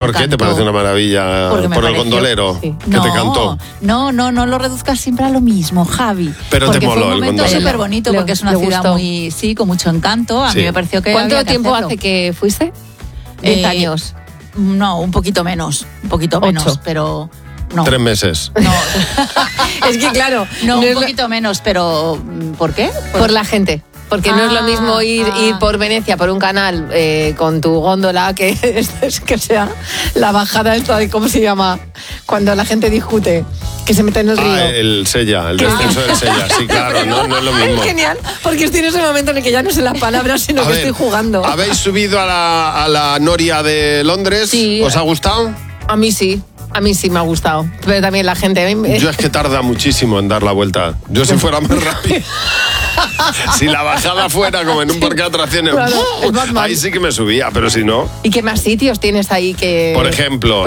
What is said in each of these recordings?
¿Por qué te parece una maravilla? ¿Por el gondolero que te cantó? No lo reduzcas siempre a lo mismo, Javi. Pero porque te moló fue un momento súper bonito, porque es una ciudad muy, con mucho encanto. A mí me pareció que ¿Cuánto había que tiempo hacerlo. hace que fuiste? 10 años. No, un poquito menos, pero... No. 3 meses. No. Es que claro, no un poquito menos, pero ¿por qué? Por la gente. Porque no es lo mismo ir por Venecia, por un canal, con tu góndola, que sea la bajada esta de, ¿cómo se llama? Cuando la gente discute, que se mete en el río. El Sella, el descenso del Sella, sí, claro, no es lo mismo. Es genial, porque estoy en ese momento en el que ya no sé las palabras, sino que estoy jugando. ¿Habéis subido a la Noria de Londres? Sí. ¿Os ha gustado? A mí sí me ha gustado, pero también la gente... Yo es que tarda muchísimo en dar la vuelta. Yo si fuera más rápido... Si la bajada fuera como en un parque de atracciones, claro, ahí sí que me subía, pero si no... ¿Y qué más sitios tienes ahí que...? Por ejemplo,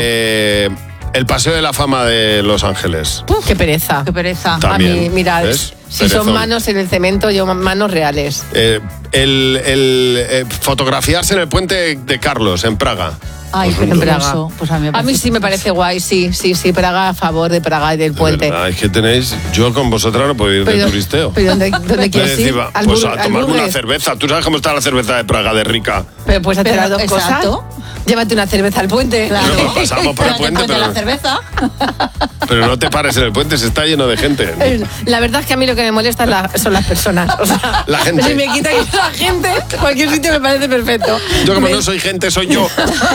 el Paseo de la Fama de Los Ángeles. ¡Qué pereza! ¡Qué pereza! También, a mí, mira, ¿ves? si Perezón. son manos en el cemento, yo manos reales. Fotografiarse en el puente de Carlos, en Praga. Ay, Pues pero en Praga. Pues a mí sí me parece guay, sí, Praga, a favor de Praga y del puente. Verdad, es que tenéis... Yo con vosotras no puedo ir de turisteo. ¿Pero dónde quieres ir? Pues a tomarme una cerveza. ¿Tú sabes cómo está la cerveza de Praga de rica? Pero puedes hacer las dos cosas. Llévate una cerveza al puente. Claro. Bueno, pues pasamos por el puente, pero... la cerveza. Pero no te pares en el puente, se está lleno de gente. La verdad es que a mí lo que me molesta son las personas. O sea, la gente. Si me quitan la gente, cualquier sitio me parece perfecto. Yo como no soy gente, soy yo.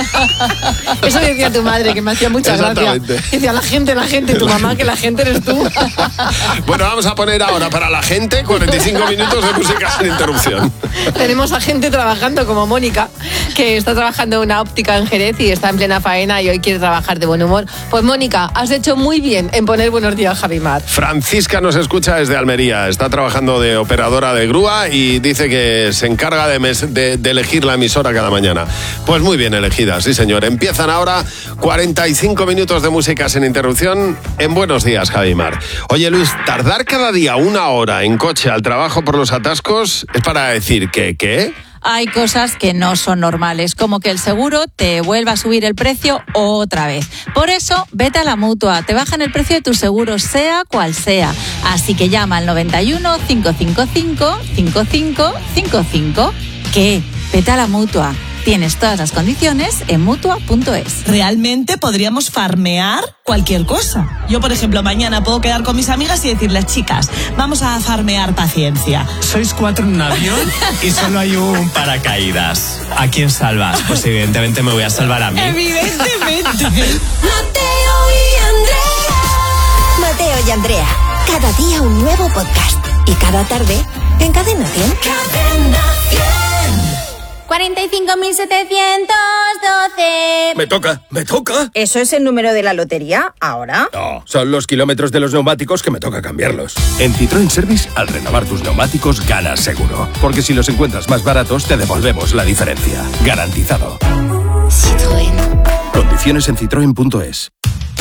Eso decía tu madre, que me hacía mucha gracia. Decía la gente, tu mamá, que la gente eres tú. Bueno, vamos a poner ahora para la gente 45 minutos de música sin interrupción. Tenemos a gente trabajando como Mónica, que está trabajando en una óptica en Jerez y está en plena faena y hoy quiere trabajar de buen humor. Pues Mónica, has hecho muy bien en poner buenos días, Javi Mar. Francisca nos escucha desde Almería, está trabajando de operadora de grúa y dice que se encarga de elegir la emisora cada mañana. Pues muy bien elegida, sí señor. Empiezan ahora 45 minutos de música sin interrupción en Buenos Días, Javi Mar. Oye Luis, tardar cada día 1 hora en coche al trabajo por los atascos es para decir que, ¿qué? Hay cosas que no son normales, como que el seguro te vuelva a subir el precio otra vez. Por eso, vete a la Mutua, te bajan el precio de tu seguro, sea cual sea. Así que llama al 91 555 5555. ¿Qué? Vete a la Mutua. Tienes todas las condiciones en Mutua.es. Realmente podríamos farmear cualquier cosa. Yo, por ejemplo, mañana puedo quedar con mis amigas y decirles, chicas, vamos a farmear paciencia. Sois 4 en un avión y solo hay un paracaídas. ¿A quién salvas? Pues evidentemente me voy a salvar a mí. Evidentemente. Mateo y Andrea. Cada día un nuevo podcast. Y cada tarde en Cadena 100. Cadena 100. 45.712. Me toca. ¿Eso es el número de la lotería ahora? No, son los kilómetros de los neumáticos que me toca cambiarlos. En Citroën Service, al renovar tus neumáticos, ganas seguro. Porque si los encuentras más baratos, te devolvemos la diferencia. Garantizado. Citroën. Condiciones en citroen.es.